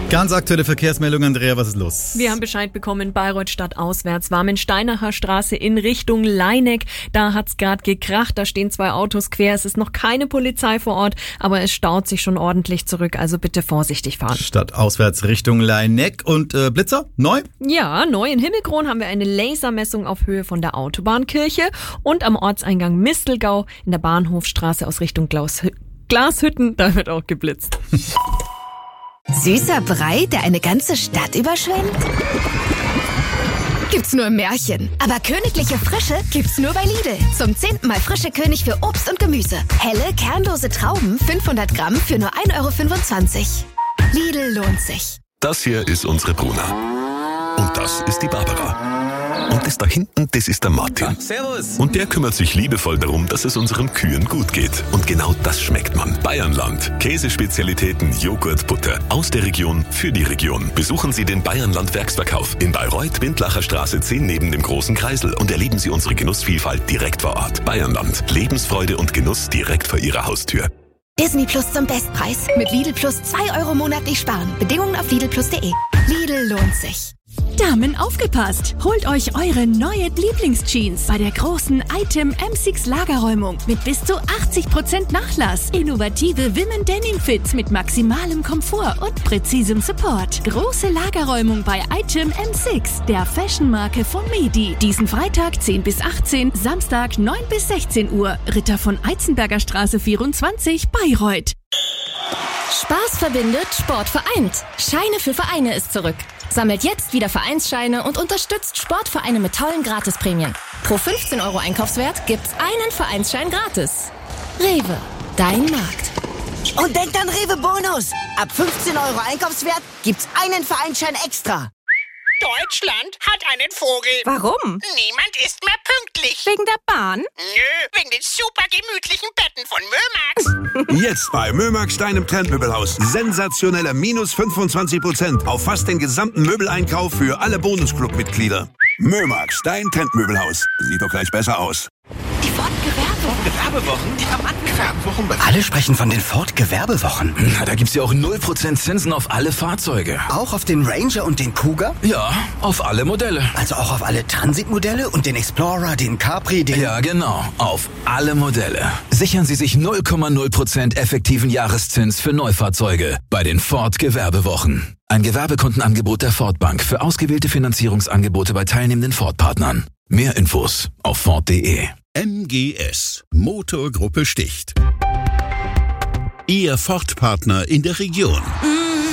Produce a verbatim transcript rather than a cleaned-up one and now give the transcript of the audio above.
Ganz aktuelle Verkehrsmeldung, Andrea, was ist los? Wir haben Bescheid bekommen, Bayreuth stadtauswärts, Warmensteinacher Straße in Richtung Leineck. Da hat's gerade gekracht, da stehen zwei Autos quer. Es ist noch keine Polizei vor Ort, aber es staut sich schon ordentlich zurück, also bitte vorsichtig fahren. Stadtauswärts Richtung Leineck und äh, Blitzer, neu? Ja, neu in Himmelkron haben wir eine Lasermessung auf Höhe von der Autobahnkirche und am Ortseingang Mistelgau in der Bahnhofstraße aus Richtung Glaus- Glashütten, da wird auch geblitzt. Süßer Brei, der eine ganze Stadt überschwemmt? Gibt's nur im Märchen. Aber königliche Frische gibt's nur bei Lidl. Zum zehnten Mal frische König für Obst und Gemüse. Helle, kernlose Trauben, fünfhundert Gramm für nur ein Euro fünfundzwanzig. Lidl lohnt sich. Das hier ist unsere Bruna. Und das ist die Barbara. Und das da hinten, das ist der Martin. Ja, servus. Und der kümmert sich liebevoll darum, dass es unseren Kühen gut geht. Und genau das schmeckt man. Bayernland. Käsespezialitäten, Joghurt, Butter. Aus der Region, für die Region. Besuchen Sie den Bayernland Werksverkauf in Bayreuth, Windlacher Straße zehn neben dem großen Kreisel. Und erleben Sie unsere Genussvielfalt direkt vor Ort. Bayernland. Lebensfreude und Genuss direkt vor Ihrer Haustür. Disney Plus zum Bestpreis. Mit Lidl Plus zwei Euro monatlich sparen. Bedingungen auf lidl plus punkt de. Lidl lohnt sich. Damen, aufgepasst! Holt euch eure neue Lieblingsjeans bei der großen Item M sechs Lagerräumung mit bis zu achtzig Prozent Nachlass. Innovative Women Denim Fits mit maximalem Komfort und präzisem Support. Große Lagerräumung bei Item M sechs, der Fashionmarke von Medi. Diesen Freitag zehn bis achtzehn, Samstag neun bis sechzehn Uhr. Ritter von Eizenberger Straße vierundzwanzig, Bayreuth. Spaß verbindet, Sport vereint. Scheine für Vereine ist zurück. Sammelt jetzt wieder Vereinsscheine und unterstützt Sportvereine mit tollen Gratisprämien. Pro fünfzehn Euro Einkaufswert gibt's einen Vereinsschein gratis. Rewe, dein Markt. Und denkt an Rewe Bonus. Ab fünfzehn Euro Einkaufswert gibt's einen Vereinsschein extra. Deutschland hat einen Vogel. Warum? Niemand ist mehr pünktlich. Wegen der Bahn? Nö, wegen den super gemütlichen Betten von Mömax. Jetzt bei Mömax, deinem Trendmöbelhaus. Sensationelle minus fünfundzwanzig Prozent auf fast den gesamten Möbeleinkauf für alle Bonusclub-Mitglieder. Mömax, dein Trendmöbelhaus. Sieht doch gleich besser aus. Die Ford-Gewerbewochen. Gewerbewochen? Die Rabattgewerbewochen. Alle sprechen von den Ford-Gewerbewochen. Na, da gibt's ja auch null Prozent Zinsen auf alle Fahrzeuge. Auch auf den Ranger und den Kuga? Ja, auf alle Modelle. Also auch auf alle Transit-Modelle und den Explorer, den Capri, den... Ja, genau. Auf alle Modelle. Sichern Sie sich null Komma null Prozent effektiven Jahreszins für Neufahrzeuge bei den Ford-Gewerbewochen. Ein Gewerbekundenangebot der Ford Bank für ausgewählte Finanzierungsangebote bei teilnehmenden Ford-Partnern. Mehr Infos auf Ford punkt de. M G S, Motorgruppe Sticht. Ihr Ford-Partner in der Region.